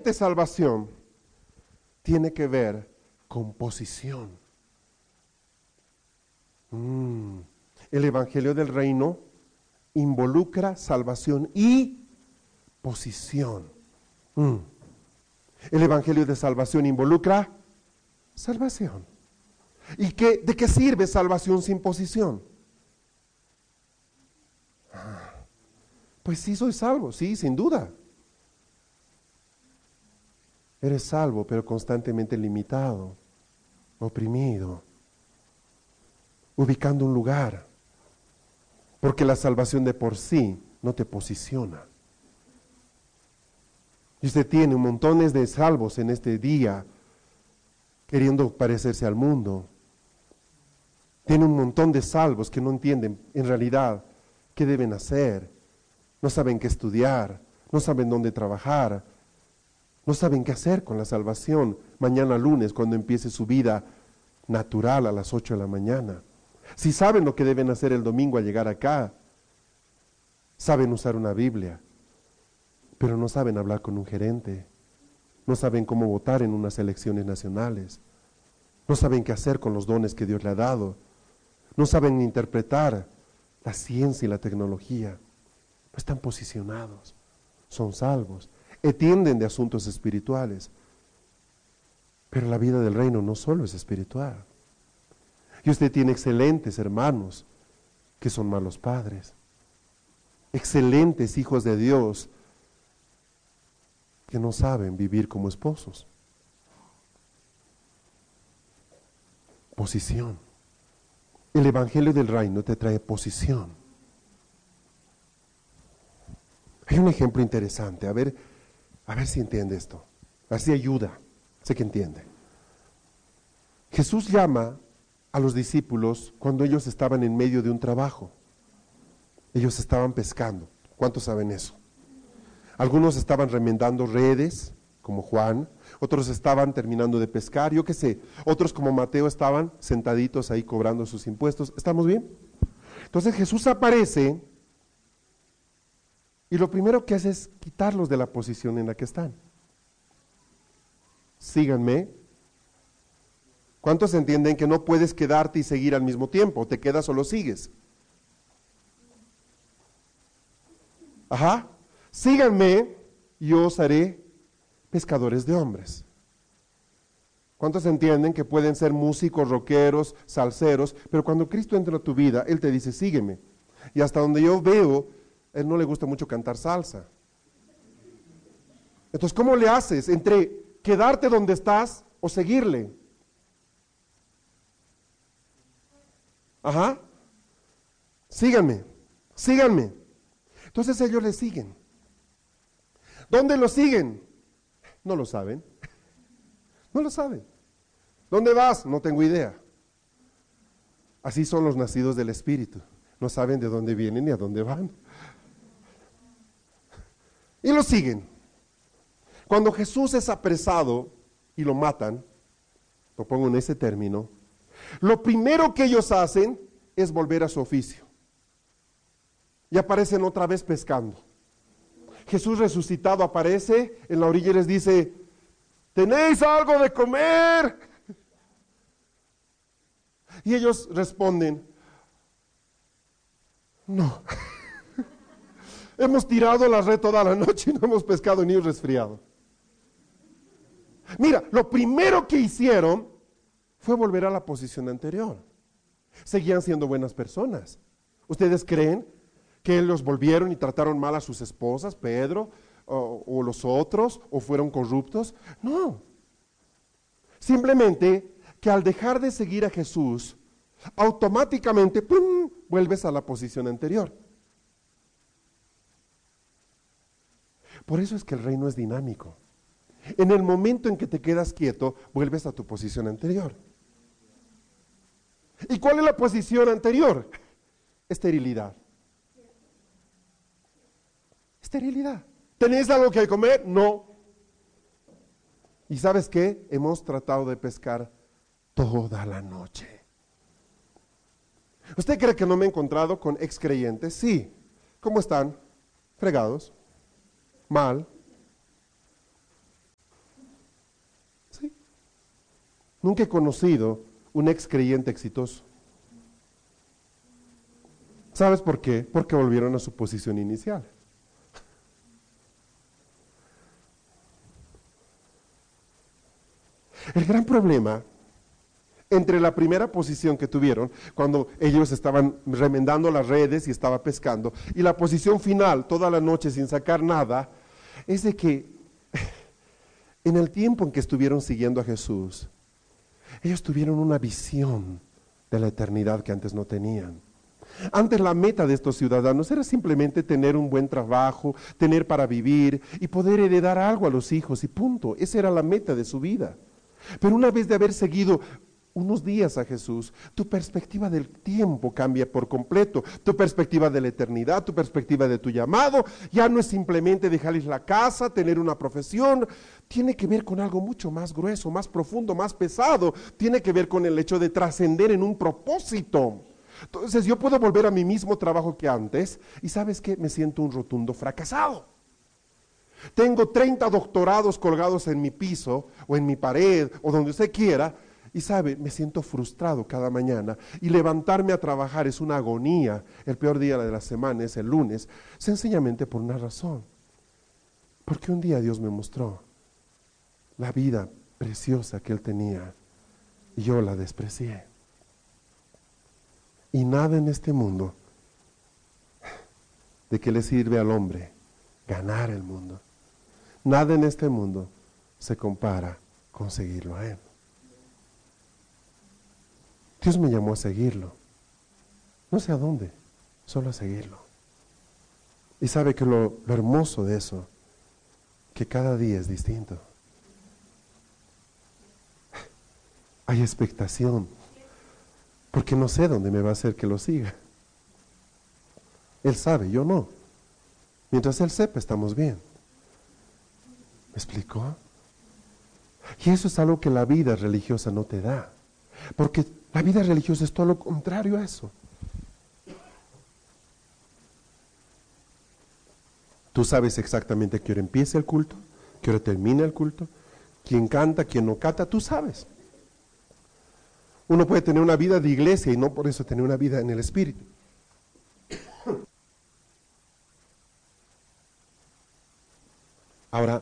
realmente salvación tiene que ver con posición. El Evangelio del Reino involucra salvación y posición. El Evangelio de salvación involucra salvación. ¿Y de qué sirve salvación sin posición? Pues sí, soy salvo, sí, sin duda. Eres salvo, pero constantemente limitado, oprimido, ubicando un lugar, porque la salvación de por sí no te posiciona. Y usted tiene montones de salvos en este día, queriendo parecerse al mundo. Tiene un montón de salvos que no entienden en realidad qué deben hacer, no saben qué estudiar, no saben dónde trabajar, no saben qué hacer con la salvación mañana lunes cuando empiece su vida natural a las 8 de la mañana. Si saben lo que deben hacer el domingo al llegar acá, saben usar una Biblia, pero no saben hablar con un gerente, no saben cómo votar en unas elecciones nacionales, no saben qué hacer con los dones que Dios le ha dado, no saben interpretar la ciencia y la tecnología, no están posicionados, son salvos, entienden de asuntos espirituales, pero la vida del reino no solo es espiritual. Y usted tiene excelentes hermanos que son malos padres, excelentes hijos de Dios que no saben vivir como esposos. Posición. El Evangelio del Reino te trae posición. Hay un ejemplo interesante, a ver si entiende esto, a ver si ayuda, sé que entiende. Jesús llama a los discípulos cuando ellos estaban en medio de un trabajo. Ellos estaban pescando. ¿Cuántos saben eso? Algunos estaban remendando redes, como Juan, otros estaban terminando de pescar, yo qué sé, otros como Mateo estaban sentaditos ahí cobrando sus impuestos. ¿Estamos bien? Entonces Jesús aparece y lo primero que hace es quitarlos de la posición en la que están. Síganme. ¿Cuántos entienden que no puedes quedarte y seguir al mismo tiempo? ¿Te quedas o lo sigues? Ajá. Síganme y yo os haré pescadores de hombres. ¿Cuántos entienden que pueden ser músicos, rockeros, salseros, pero cuando Cristo entra a tu vida, Él te dice, sígueme? Y hasta donde yo veo, a Él no le gusta mucho cantar salsa. Entonces, ¿cómo le haces entre quedarte donde estás o seguirle? Ajá. Síganme, síganme. Entonces ellos le siguen. ¿Dónde lo siguen? No lo saben. No lo saben. ¿Dónde vas? No tengo idea. Así son los nacidos del Espíritu. No saben de dónde vienen ni a dónde van. Y lo siguen. Cuando Jesús es apresado y lo matan, lo pongo en ese término, lo primero que ellos hacen es volver a su oficio. Y aparecen otra vez pescando. Jesús resucitado aparece en la orilla y les dice, ¿tenéis algo de comer? Y ellos responden, no. Hemos tirado la red toda la noche y no hemos pescado ni un resfriado. Mira, lo primero que hicieron fue volver a la posición anterior. Seguían siendo buenas personas. ¿Ustedes creen que los volvieron y trataron mal a sus esposas, Pedro, o los otros, o fueron corruptos? No. Simplemente que al dejar de seguir a Jesús, automáticamente, ¡pum!, vuelves a la posición anterior. Por eso es que el reino es dinámico. En el momento en que te quedas quieto, vuelves a tu posición anterior. ¿Y cuál es la posición anterior? Esterilidad. Esterilidad. ¿Tenéis algo que comer? No. ¿Y sabes qué? Hemos tratado de pescar toda la noche. ¿Usted cree que no me he encontrado con ex creyentes? Sí. ¿Cómo están? Fregados. Mal. Nunca he conocido un ex creyente exitoso. ¿Sabes por qué? Porque volvieron a su posición inicial. El gran problema entre la primera posición que tuvieron, cuando ellos estaban remendando las redes y estaba pescando, y la posición final, toda la noche sin sacar nada, es de que en el tiempo en que estuvieron siguiendo a Jesús, ellos tuvieron una visión de la eternidad que antes no tenían. Antes la meta de estos ciudadanos era simplemente tener un buen trabajo, tener para vivir y poder heredar algo a los hijos y punto. Esa era la meta de su vida. Pero una vez de haber seguido unos días a Jesús, tu perspectiva del tiempo cambia por completo, tu perspectiva de la eternidad, tu perspectiva de tu llamado, ya no es simplemente dejarles la casa, tener una profesión, tiene que ver con algo mucho más grueso, más profundo, más pesado, tiene que ver con el hecho de trascender en un propósito. Entonces yo puedo volver a mi mismo trabajo que antes y ¿sabes qué? Me siento un rotundo fracasado. Tengo 30 doctorados colgados en mi piso o en mi pared o donde usted quiera y sabe, me siento frustrado cada mañana y levantarme a trabajar es una agonía. El peor día de la semana es el lunes, sencillamente por una razón. Porque un día Dios me mostró la vida preciosa que Él tenía y yo la desprecié. Y nada en este mundo, ¿de qué le sirve al hombre ganar el mundo? Nada en este mundo se compara con seguirlo a Él. Dios me llamó a seguirlo. No sé a dónde, solo a seguirlo. Y sabe que lo hermoso de eso, que cada día es distinto. Hay expectación, porque no sé dónde me va a hacer que lo siga. Él sabe, yo no. Mientras Él sepa, estamos bien. ¿Me explicó? Y eso es algo que la vida religiosa no te da. Porque la vida religiosa es todo lo contrario a eso. Tú sabes exactamente a qué hora empieza el culto, qué hora termina el culto, quién canta, quién no canta, tú sabes. Uno puede tener una vida de iglesia y no por eso tener una vida en el Espíritu. Ahora,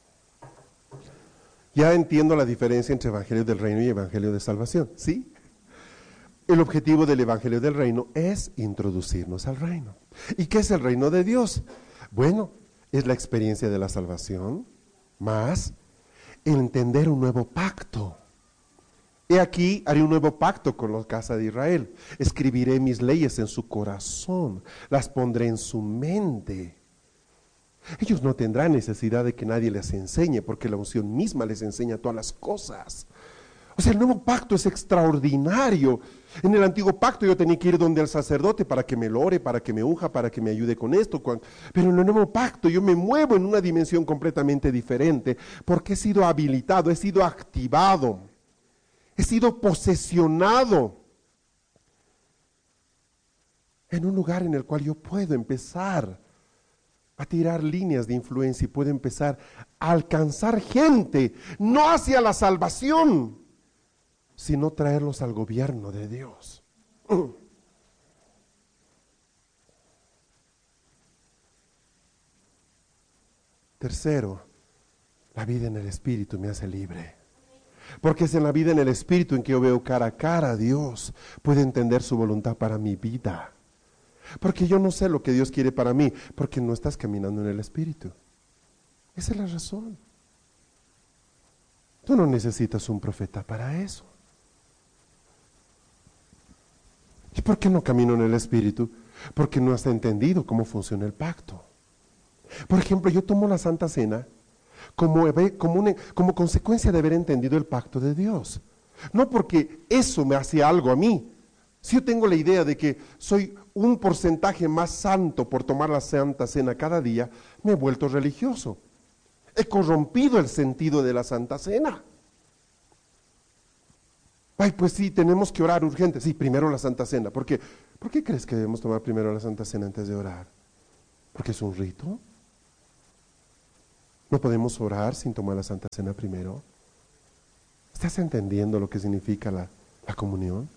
ya entiendo la diferencia entre Evangelio del Reino y Evangelio de Salvación, ¿sí? El objetivo del Evangelio del Reino es introducirnos al reino. ¿Y qué es el reino de Dios? Bueno, es la experiencia de la salvación, más el entender un nuevo pacto. He aquí, haré un nuevo pacto con la casa de Israel. Escribiré mis leyes en su corazón, las pondré en su mente. Ellos no tendrán necesidad de que nadie les enseñe, porque la unción misma les enseña todas las cosas. O sea, el nuevo pacto es extraordinario. En el antiguo pacto yo tenía que ir donde el sacerdote para que me lo ore, para que me unja, para que me ayude con esto. Pero en el nuevo pacto yo me muevo en una dimensión completamente diferente, porque he sido habilitado, he sido activado, he sido posesionado en un lugar en el cual yo puedo empezar a tirar líneas de influencia y puedo empezar a alcanzar gente, no hacia la salvación, sino traerlos al gobierno de Dios. Tercero, la vida en el Espíritu me hace libre. Porque es en la vida en el Espíritu en que yo veo cara a cara a Dios, puedo entender su voluntad para mi vida. Porque yo no sé lo que Dios quiere para mí, porque no estás caminando en el Espíritu. Esa es la razón. Tú no necesitas un profeta para eso. ¿Y por qué no camino en el Espíritu? Porque no has entendido cómo funciona el pacto. Por ejemplo, yo tomo la Santa Cena como consecuencia de haber entendido el pacto de Dios. No porque eso me hace algo a mí. Si yo tengo la idea de que soy un porcentaje más santo por tomar la Santa Cena cada día, me he vuelto religioso. He corrompido el sentido de la Santa Cena. Ay, pues sí, tenemos que orar urgente. Sí, primero la Santa Cena. ¿Por qué? ¿Por qué crees que debemos tomar primero la Santa Cena antes de orar? ¿Porque es un rito? ¿No podemos orar sin tomar la Santa Cena primero? ¿Estás entendiendo lo que significa la comunión?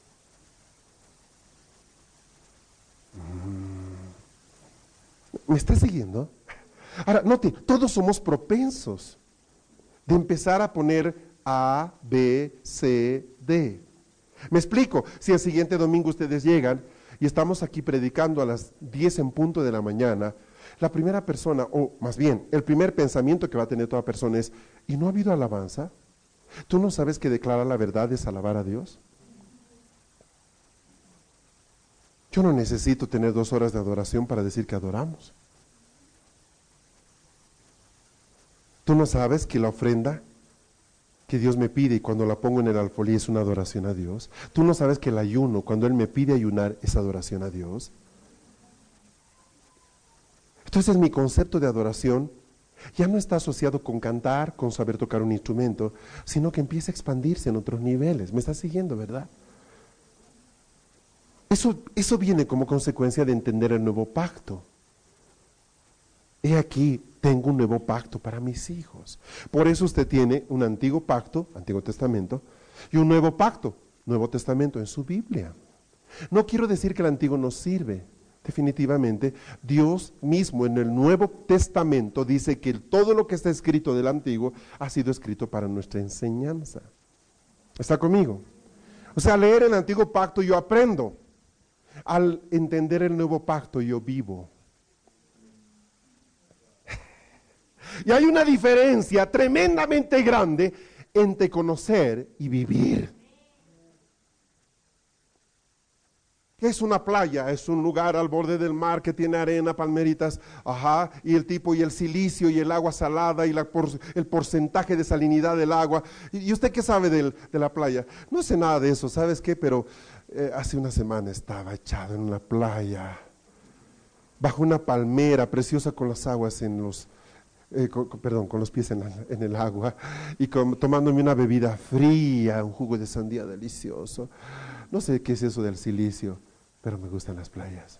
¿Me estás siguiendo? Ahora, note, todos somos propensos de empezar a poner A, B, C, D. Me explico, si el siguiente domingo ustedes llegan y estamos aquí predicando a las 10 en punto de la mañana, la primera persona, o más bien, el primer pensamiento que va a tener toda persona es, ¿y no ha habido alabanza? ¿Tú no sabes que declarar la verdad es alabar a Dios? Yo no necesito tener 2 horas de adoración para decir que adoramos. ¿Tú no sabes que la ofrenda que Dios me pide y cuando la pongo en el alfolí es una adoración a Dios? ¿Tú no sabes que el ayuno, cuando Él me pide ayunar, es adoración a Dios? Entonces mi concepto de adoración ya no está asociado con cantar, con saber tocar un instrumento, sino que empieza a expandirse en otros niveles. ¿Me estás siguiendo, verdad? Eso viene como consecuencia de entender el nuevo pacto. He aquí, tengo un nuevo pacto para mis hijos. Por eso usted tiene un antiguo pacto, Antiguo Testamento, y un nuevo pacto, Nuevo Testamento, en su Biblia. No quiero decir que el antiguo no sirve. Definitivamente, Dios mismo en el Nuevo Testamento dice que todo lo que está escrito del antiguo ha sido escrito para nuestra enseñanza. ¿Está conmigo? O sea, al leer el antiguo pacto yo aprendo. Al entender el nuevo pacto yo vivo. Y hay una diferencia tremendamente grande entre conocer y vivir. ¿Qué es una playa? Es un lugar al borde del mar que tiene arena, palmeritas, y el tipo y el silicio y el agua salada y el porcentaje de salinidad del agua. ¿Y usted qué sabe de la playa? No sé nada de eso, ¿sabes qué? Pero hace una semana estaba echado en una playa, bajo una palmera preciosa con las aguas con los pies en el agua y tomándome una bebida fría, un jugo de sandía delicioso. No sé qué es eso del silicio, pero me gustan las playas.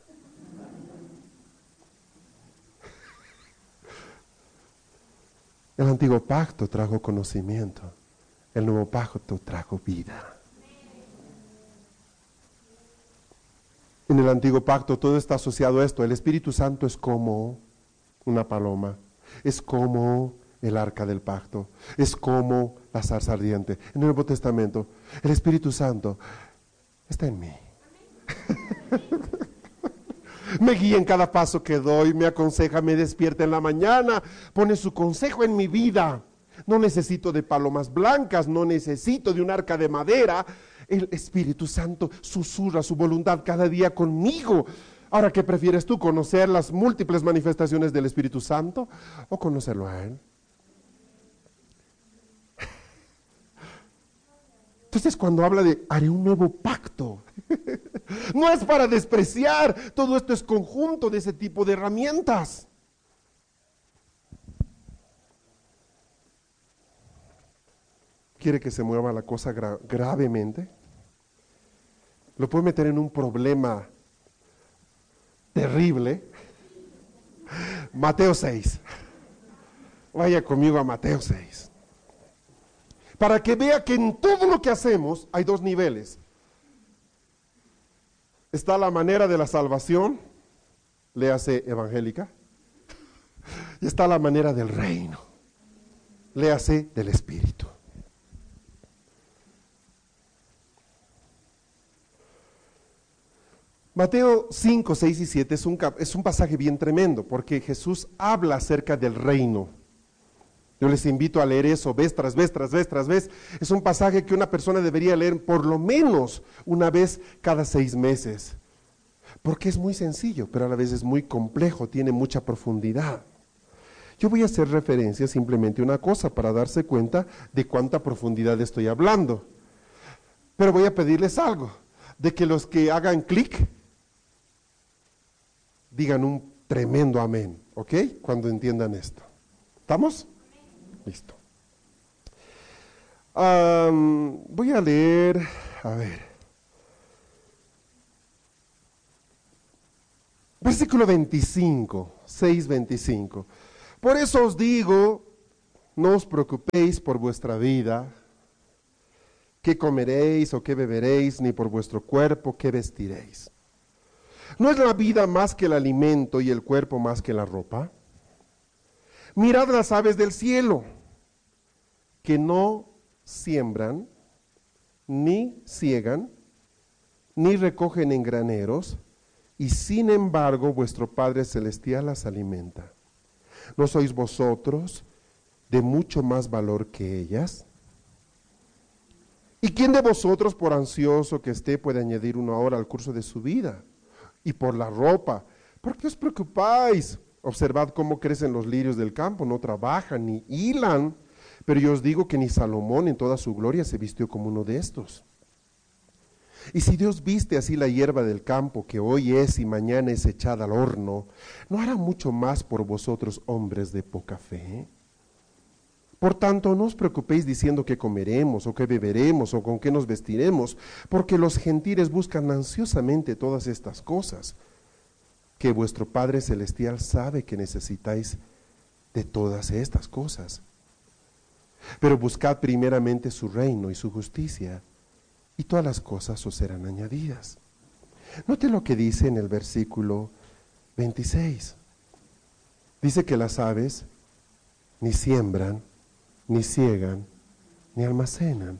El antiguo pacto trajo conocimiento, el nuevo pacto trajo vida. En el antiguo pacto todo está asociado a esto. El Espíritu Santo es como una paloma, es como el arca del pacto, es como la zarza ardiente. En el Nuevo Testamento, el Espíritu Santo está en mí. Me guía en cada paso que doy, me aconseja, me despierta en la mañana, pone su consejo en mi vida. No necesito de palomas blancas, no necesito de un arca de madera. El Espíritu Santo susurra su voluntad cada día conmigo. Ahora, ¿qué prefieres tú? ¿Conocer las múltiples manifestaciones del Espíritu Santo o conocerlo a Él? Entonces, cuando habla de haré un nuevo pacto, no es para despreciar, todo esto es conjunto de ese tipo de herramientas. ¿Quiere que se mueva la cosa gravemente? Lo puede meter en un problema terrible. Mateo 6. Vaya conmigo a Mateo 6. Para que vea que en todo lo que hacemos hay 2 niveles. Está la manera de la salvación, léase evangélica, y está la manera del reino, léase del Espíritu. Mateo 5, 6 y 7 es un pasaje bien tremendo, porque Jesús habla acerca del reino. Yo les invito a leer eso vez tras vez, tras vez, tras vez. Es un pasaje que una persona debería leer por lo menos una vez cada 6 meses. Porque es muy sencillo, pero a la vez es muy complejo, tiene mucha profundidad. Yo voy a hacer referencia simplemente a una cosa para darse cuenta de cuánta profundidad estoy hablando. Pero voy a pedirles algo, de que los que hagan clic, digan un tremendo amén, ¿ok? Cuando entiendan esto. ¿Estamos? Listo. Voy a leer, versículo 25, . Por eso os digo, no os preocupéis por vuestra vida, qué comeréis o qué beberéis, ni por vuestro cuerpo qué vestiréis. ¿No es la vida más que el alimento y el cuerpo más que la ropa? Mirad las aves del cielo, que no siembran, ni ciegan, ni recogen en graneros, y sin embargo vuestro Padre Celestial las alimenta. ¿No sois vosotros de mucho más valor que ellas? ¿Y quién de vosotros, por ansioso que esté, puede añadir una hora al curso de su vida? Y por la ropa, ¿por qué os preocupáis? Observad cómo crecen los lirios del campo, no trabajan ni hilan, pero yo os digo que ni Salomón en toda su gloria se vistió como uno de estos. Y si Dios viste así la hierba del campo, que hoy es y mañana es echada al horno, ¿no hará mucho más por vosotros, hombres de poca fe? Por tanto, no os preocupéis diciendo qué comeremos, o qué beberemos, o con qué nos vestiremos, porque los gentiles buscan ansiosamente todas estas cosas, que vuestro Padre Celestial sabe que necesitáis de todas estas cosas. Pero buscad primeramente su reino y su justicia, y todas las cosas os serán añadidas. Note lo que dice en el versículo 26. Dice que las aves ni siembran, ni ciegan, ni almacenan.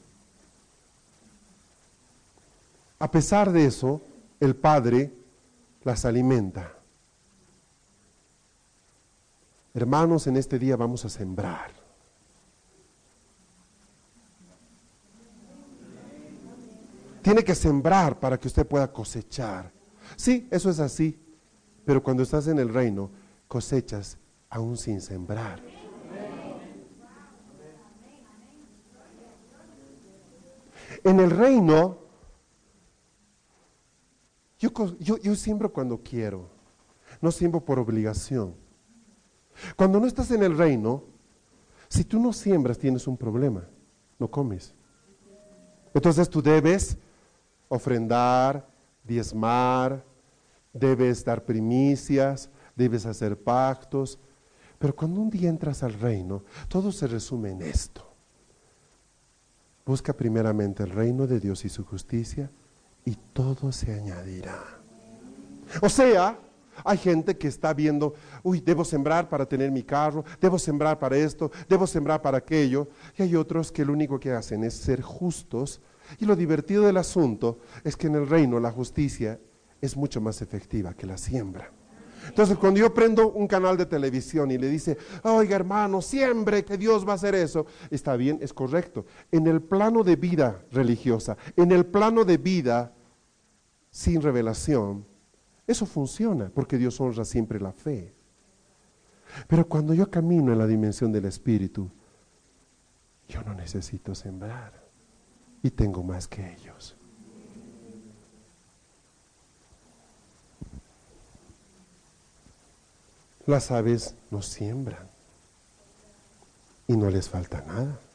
A pesar de eso, el Padre las alimenta. Hermanos, en este día vamos a sembrar. Tiene que sembrar para que usted pueda cosechar. Sí, eso es así. Pero cuando estás en el reino, cosechas aún sin sembrar. En el reino, yo siembro cuando quiero, no siembro por obligación. Cuando no estás en el reino, si tú no siembras tienes un problema, no comes. Entonces tú debes ofrendar, diezmar, debes dar primicias, debes hacer pactos. Pero cuando un día entras al reino, todo se resume en esto. Busca primeramente el reino de Dios y su justicia, y todo se añadirá. O sea, hay gente que está viendo, debo sembrar para tener mi carro, debo sembrar para esto, debo sembrar para aquello. Y hay otros que lo único que hacen es ser justos. Y lo divertido del asunto es que en el reino la justicia es mucho más efectiva que la siembra. Entonces, cuando yo prendo un canal de televisión y le dice, oiga hermano, siembre que Dios va a hacer eso, está bien, es correcto. En el plano de vida religiosa, en el plano de vida sin revelación, eso funciona porque Dios honra siempre la fe. Pero cuando yo camino en la dimensión del Espíritu, yo no necesito sembrar y tengo más que ellos. Las aves no siembran y no les falta nada.